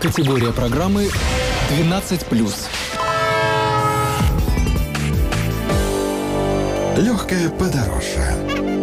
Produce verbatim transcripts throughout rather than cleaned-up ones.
Категория программы двенадцать плюс. Легкое подорожье.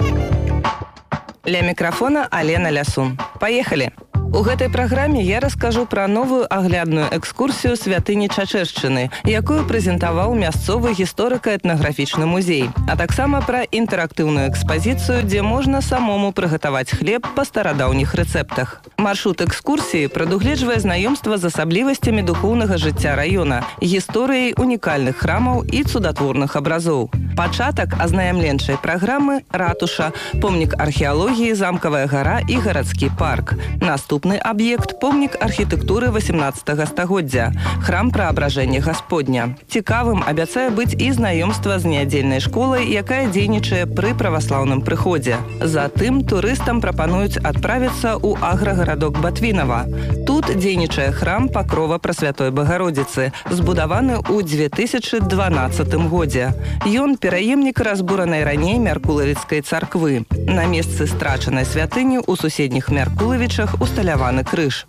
Ля микрофона Алена Лясун. Поехали! У гэтай праграме я раскажу пра новую аглядную экскурсію святыні Чачэршчыны, якую прэзентаваў мясцовы гісторыка-этнаграфічны музей, а таксама пра інтэрактыўную экспазіцыю, дзе можна самому прыгатаваць хлеб па старадаўніх рэцэптах. Маршрут экскурсіі прадугледжвае знаёмства з асаблівасцямі духоўнага жыцця раёна, гісторыяй унікальных храмаў і цудатворных абразоў. Пачатак азнаямленчай праграмы ратуша, помнік археалогіі, замкавая гара і гарадскі парк. Наступны аб'ект – помнік архітэктуры васемнаццатага стагоддзя, храм праабражэння Гасподня. Цікавым абяцае быць і знаёмства з нядзельнай школай, якая дзейнічае пры праваслаўным прыходзе. Затым турыстам прапануюць адправіцца ў аграгарадок Батвінава. Тут дзейнічае храм Пакрова Прасвятой Багародзіцы, збудаваны ў дзве тысячы дванаццатым годзе. Ён пераемнік разбуранай раней Мяркулавіцкай царквы. На месцы страчанай святыні ў суседніх Мяркулавічах усталяваны крыж.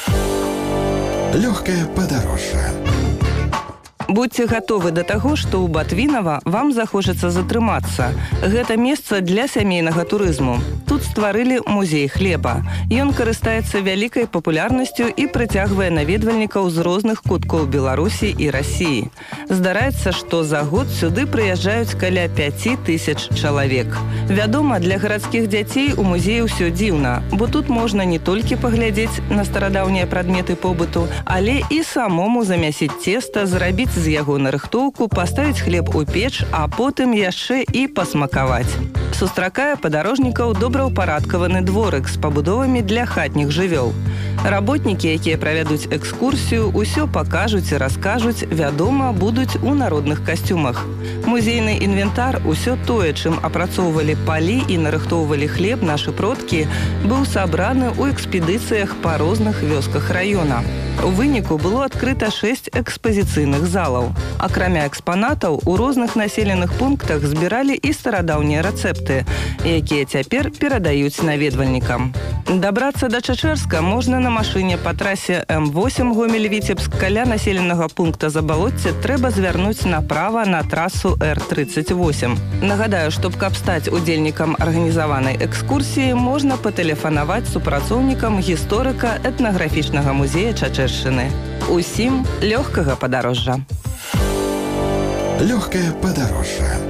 Легкое подорожье. Будьце гатовы да таго, што ў Батвінава вам захочацца затрымацца. Гэта месца для сямейнага турызму. Тут стварылі музей хлеба. Ён карыстаецца вялікай папулярнасцю і прыцягвае наведвальнікаў з розных куткоў Беларусі і Расіі. Здараецца, што за год сюды прыязджаюць каля пяці тысяч чалавек. Вядома, для гарадскіх дзяцей у музеі ўсё дзіўна, бо тут можна не толькі паглядзець на старадаўнія прадметы побыту, але і самому замясіць цеста, зрабіць з яго нарыхтоўку, паставіць хлеб у печ, а потым яшчэ і пасмакаваць. Сустракае падарожнікаў добраўпарадкаваны дворык з пабудовамі для хатніх жывёл. Работнікі, якія правядуць экскурсію, усё пакажуць і раскажуць, вядома, будуць у народных касцюмах. Музейны інвентар, усё тое, чым апрацоўвалі палі і нарыхтоўвалі хлеб нашы продкі, быў сабраны ў экспедыцыях па розных вёсках раёна. У выніку было адкрыта шэсць экспазіцыйных залаў. Акрамя экспанатаў, у розных населеных пунктах збіралі і старадаўнія рэцэпты, якія цяпер перадаюць наведвальнікам. Дабрацца да Чачэрска можна на машыне па трасе эм восем Гомель-Віцебск. Каля населенага пункта Забалоцце трэба звярнуць направа на трасу эр трыццаць восем. Нагадаю, што каб стаць удзельнікам арганізаванай экскурсіі, можна патэлефанаваць супрацоўнікам гісторыка-этнаграфічнага музея Чачэршчыны. Усім лёгкага падарожжа. Легкое подорожье.